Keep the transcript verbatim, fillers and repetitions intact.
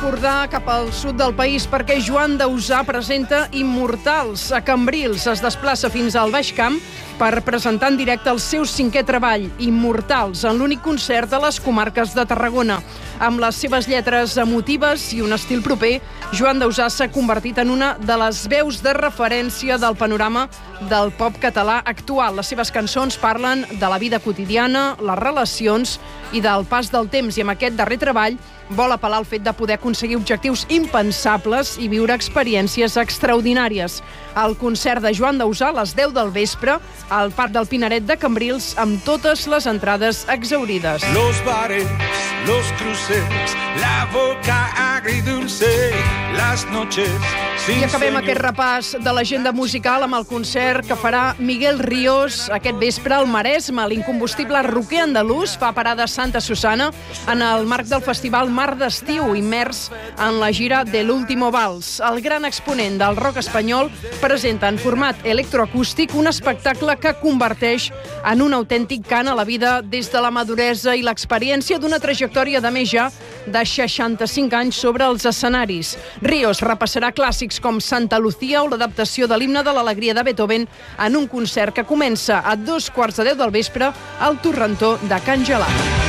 l'Empordà cap al sud del país perquè Joan Dausà presenta Immortals. A Cambrils es desplaça fins al Baix Camp per presentar en directe el seu cinquè treball, Immortals, en l'únic concert de les comarques de Tarragona. Amb les seves lletres emotives i un estil proper, Joan Dausà s'ha convertit en una de les veus de referència del panorama del pop català actual. Les seves cançons parlen de la vida quotidiana, les relacions i del pas del temps. I amb aquest darrer treball vol apel·lar al fet de poder aconseguir objectius impensables i viure experiències extraordinàries. El concert de Joan Dausà a les deu del vespre al Parc del Pinaret de Cambrils amb totes les entrades exhaurides. Los bares, los cruces, la boca agridulce, las noches sin I acabem señor. aquest repàs de l'agenda musical amb el concert que farà Miguel Ríos aquest vespre al Maresme. L'incombustible roquer andalús fa parada a Santa Susana en el marc del festival Mar d'Estiu, immers en la gira de l'Último Vals. El gran exponent del rock espanyol presenta en format electroacústic un espectacle que converteix en un autèntic cant a la vida des de la maduresa i l'experiència d'una trajectòria de més ja de seixanta-cinc anys sobre els escenaris. Ríos repassarà clàssics com Santa Lucía o l'adaptació de l'himne de l'alegria de Beethoven en un concert que comença a dos quarts de deu del vespre al Torrentó de Can Gelat.